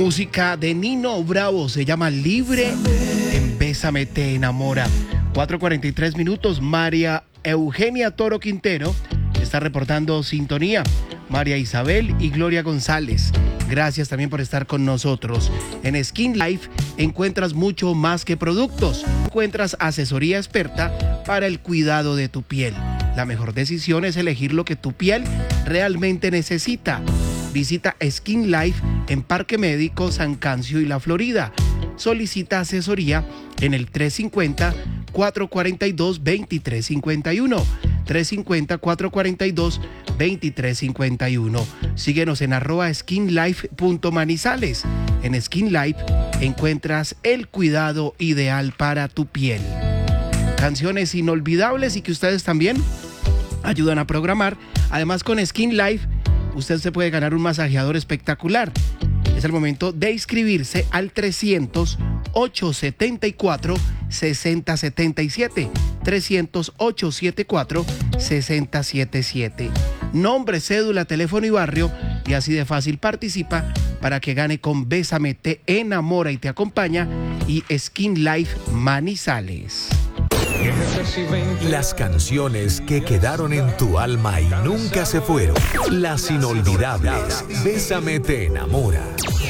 Música de Nino Bravo, se llama Libre, en Bésame te enamora. 4:43 minutos, María Eugenia Toro Quintero está reportando sintonía. María Isabel y Gloria González, gracias también por estar con nosotros. En Skin Life encuentras mucho más que productos. Encuentras asesoría experta para el cuidado de tu piel. La mejor decisión es elegir lo que tu piel realmente necesita. Visita Skin Life en Parque Médico San Cancio y La Florida. Solicita asesoría en el 350-442-2351. 350-442-2351. Síguenos en @skinlife.manizales. En Skin Life encuentras el cuidado ideal para tu piel. Canciones inolvidables y que ustedes también ayudan a programar. Además, con Skin Life usted se puede ganar un masajeador espectacular. Es el momento de inscribirse al 300-874-6077. 300-874-6077. Nombre, cédula, teléfono y barrio, y así de fácil participa para que gane con Bésame te enamora y te acompaña y Skin Life Manizales. Las canciones que quedaron en tu alma y nunca se fueron. Las inolvidables. Bésame te enamora.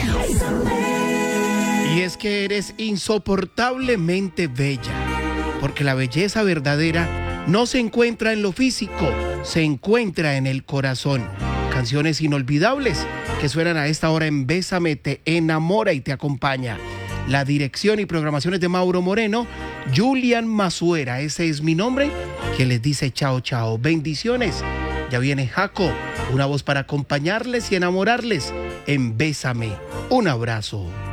Y es que eres insoportablemente bella, porque la belleza verdadera no se encuentra en lo físico, se encuentra en el corazón. Canciones inolvidables que suenan a esta hora en Bésame te enamora y te acompaña. La dirección y programaciones de Mauro Moreno, Julian Mazuera, ese es mi nombre, que les dice chao, chao. Bendiciones. Ya viene Jaco, una voz para acompañarles y enamorarles en Bésame. Un abrazo.